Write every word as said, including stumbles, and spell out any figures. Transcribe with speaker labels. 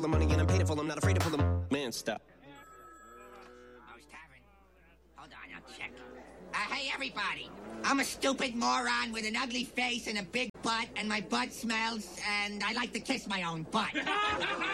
Speaker 1: the money and I'm paid for them. I'm not afraid to pull them. Man, stop.
Speaker 2: Most Tavern. Hold on, I'll check. Uh, hey, everybody. I'm a stupid moron with an ugly face and a big butt, and my butt smells, and I like to kiss my own butt.